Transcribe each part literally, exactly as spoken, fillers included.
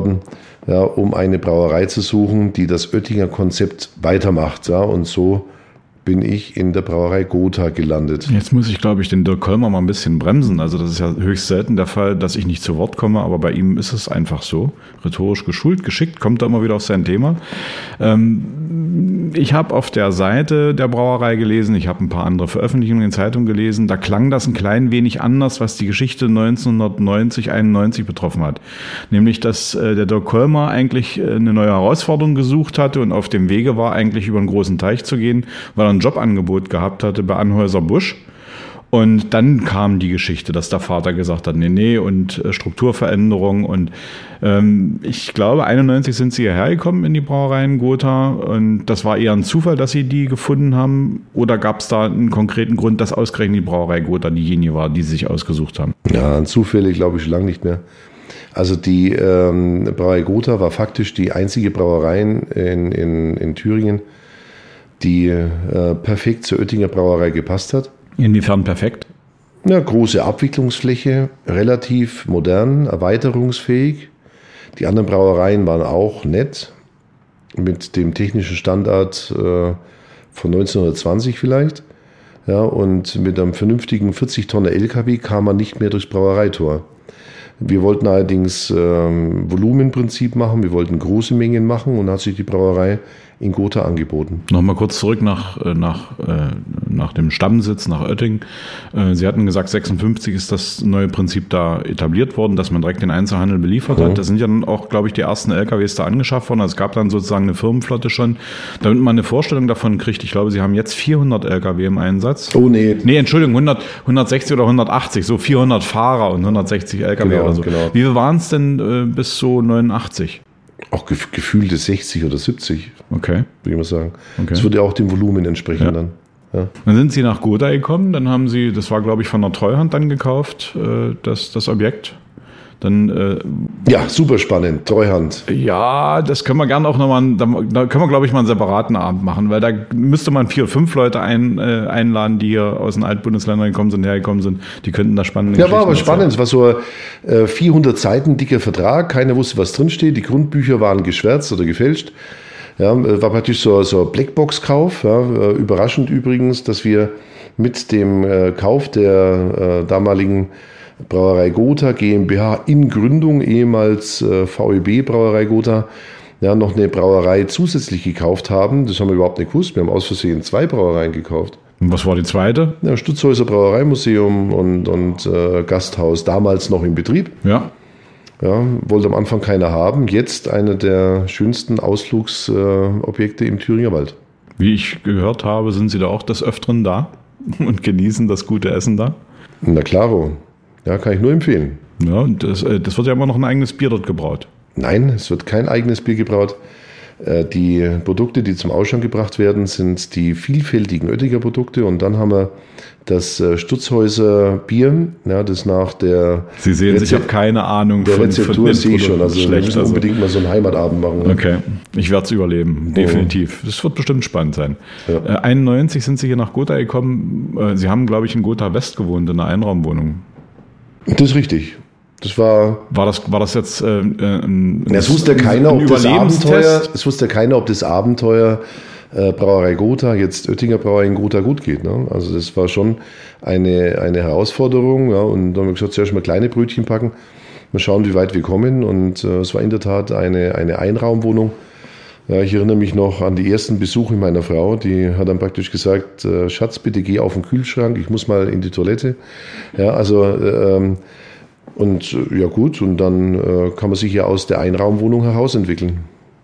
worden, ja, um eine Brauerei zu suchen, die das Oettinger Konzept weitermacht. Ja, und so bin ich in der Brauerei Gotha gelandet. Jetzt muss ich, glaube ich, den Dirk Kollmar mal ein bisschen bremsen. Also das ist ja höchst selten der Fall, dass ich nicht zu Wort komme, aber bei ihm ist es einfach so. Rhetorisch geschult, geschickt, kommt er immer wieder auf sein Thema. Ähm, ich habe auf der Seite der Brauerei gelesen, ich habe ein paar andere Veröffentlichungen in Zeitungen gelesen, da klang das ein klein wenig anders, was die Geschichte neunzehnhundertneunzig, einundneunzig betroffen hat. Nämlich, dass äh, der Dirk Kollmar eigentlich eine neue Herausforderung gesucht hatte und auf dem Wege war, eigentlich über einen großen Teich zu gehen, weil er ein Jobangebot gehabt hatte bei Anheuser-Busch. Und dann kam die Geschichte, dass der Vater gesagt hat, nee, nee, und äh, Strukturveränderung. Und ähm, ich glaube, einundneunzig sind sie hierher gekommen in die Brauerei in Gotha. Und das war eher ein Zufall, dass sie die gefunden haben. Oder gab es da einen konkreten Grund, dass ausgerechnet die Brauerei Gotha diejenige war, die sie sich ausgesucht haben? Ja, Zufälle glaube ich schon lange nicht mehr. Also die ähm, Brauerei Gotha war faktisch die einzige Brauerei in, in, in Thüringen, die äh, perfekt zur Oettinger Brauerei gepasst hat. Inwiefern perfekt? Ja, große Abwicklungsfläche, relativ modern, erweiterungsfähig. Die anderen Brauereien waren auch nett, mit dem technischen Standard äh, von neunzehnhundertzwanzig vielleicht. Ja, und mit einem vernünftigen vierzig Tonner L K W kam man nicht mehr durchs Brauereitor. Wir wollten allerdings ähm, Volumenprinzip machen, wir wollten große Mengen machen und hat sich die Brauerei in Gotha angeboten. Nochmal kurz zurück nach, nach, nach dem Stammsitz, nach Oetting. Sie hatten gesagt, sechsundfünfzig ist das neue Prinzip da etabliert worden, dass man direkt den Einzelhandel beliefert mhm. hat. Da sind ja dann auch, glaube ich, die ersten L K Ws da angeschafft worden. Also es gab dann sozusagen eine Firmenflotte schon. Damit man eine Vorstellung davon kriegt, ich glaube, Sie haben jetzt vierhundert L K W im Einsatz. Oh nee. Nee, Entschuldigung, hundert, hundertsechzig oder hundertachtzig, so vierhundert Fahrer und hundertsechzig L K W genau, oder so. Genau. Wie viel waren es denn äh, bis so neunundachtzig? Auch gef- gefühlte sechzig oder siebzig, okay. würde ich mal sagen. Okay. Das würde ja auch dem Volumen entsprechen ja. dann. Ja. Dann sind Sie nach Gotha gekommen, dann haben Sie, das war glaube ich von der Treuhand dann gekauft, äh, das, das Objekt. Dann, äh, ja, super spannend, Treuhand. Ja, das können wir gerne auch nochmal, da, da können wir glaube ich mal einen separaten Abend machen, weil da müsste man vier, fünf Leute ein, äh, einladen, die hier aus den Altbundesländern gekommen sind, hergekommen sind, die könnten da spannende Ja, war aber spannend, es war so ein äh, vierhundert Seiten dicker Vertrag, keiner wusste, was drinsteht, die Grundbücher waren geschwärzt oder gefälscht. Ja, war praktisch so, so ein Blackbox-Kauf, ja, überraschend übrigens, dass wir mit dem äh, Kauf der äh, damaligen Brauerei Gotha GmbH in Gründung, ehemals äh, V E B Brauerei Gotha, ja, noch eine Brauerei zusätzlich gekauft haben. Das haben wir überhaupt nicht gewusst. Wir haben aus Versehen zwei Brauereien gekauft. Und was war die zweite? Ja, Stutzhäuser Brauereimuseum und, und äh, Gasthaus, damals noch in Betrieb. Ja. Ja, wollte am Anfang keiner haben. Jetzt einer der schönsten Ausflugsobjekte äh, im Thüringer Wald. Wie ich gehört habe, sind Sie da auch des Öfteren da und genießen das gute Essen da? Na klaro. Ja, kann ich nur empfehlen. Ja, und das, das wird ja immer noch ein eigenes Bier dort gebraut. Nein, es wird kein eigenes Bier gebraut. Die Produkte, die zum Ausschank gebracht werden, sind die vielfältigen Oettinger Produkte. Und dann haben wir das Stutzhäuser Bier, ja, das nach der Sie sehen, Reze- ich habe keine Ahnung der von, Rezeptur, von sehe ich schon. Also wir müssen also. unbedingt mal so einen Heimatabend machen. Ne? Okay, ich werde es überleben, definitiv. Das wird bestimmt spannend sein. Ja. Äh, einundneunzig sind Sie hier nach Gotha gekommen. Äh, Sie haben, glaube ich, in Gotha West gewohnt, in einer Einraumwohnung. Das ist richtig. Das war. War das, war das jetzt äh, ein, Na, es wusste keiner, ob das Abenteuer, es wusste keiner, ob das Abenteuer äh, Brauerei Gotha, jetzt Oettinger Brauerei in Gotha gut geht. Ne? Also das war schon eine, eine Herausforderung. Ja? Und dann haben wir gesagt, zuerst mal kleine Brötchen packen, mal schauen, wie weit wir kommen. Und äh, es war in der Tat eine, eine Einraumwohnung. Ja, ich erinnere mich noch an die ersten Besuche meiner Frau. Die hat dann praktisch gesagt, äh, Schatz, bitte geh auf den Kühlschrank, ich muss mal in die Toilette. Ja, also ähm, und ja gut, und dann äh, kann man sich ja aus der Einraumwohnung herausentwickeln.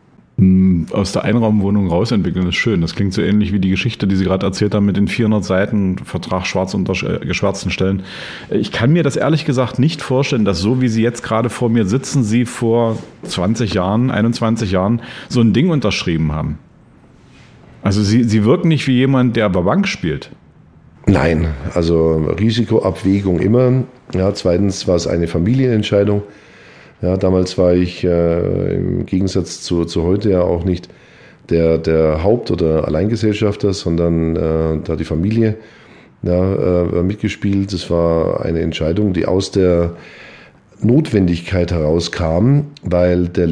Aus der Einraumwohnung rausentwickeln ist schön. Das klingt so ähnlich wie die Geschichte, die Sie gerade erzählt haben mit den vierhundert Seiten Vertrag schwarz unter äh, geschwärzten Stellen. Ich kann mir das ehrlich gesagt nicht vorstellen, dass so wie Sie jetzt gerade vor mir sitzen, Sie vor zwanzig Jahren, einundzwanzig Jahren so ein Ding unterschrieben haben. Also Sie, Sie wirken nicht wie jemand, der bei Bank spielt. Nein, also Risikoabwägung immer. Ja, zweitens war es eine Familienentscheidung. Ja, damals war ich äh, im Gegensatz zu, zu heute ja auch nicht der, der Haupt- oder Alleingesellschafter, sondern äh, da die Familie ja, äh, mitgespielt. Das war eine Entscheidung, die aus der Notwendigkeit herauskam, weil der